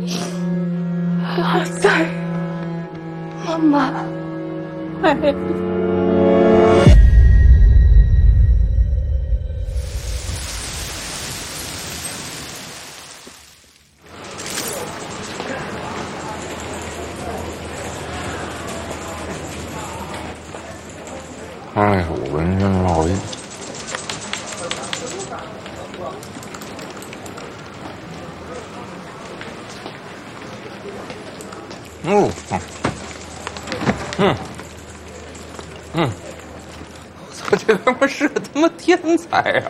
哇塞，妈妈，哎。 哎呀，我闻着老爷。我操，这哥们是个他妈天才啊！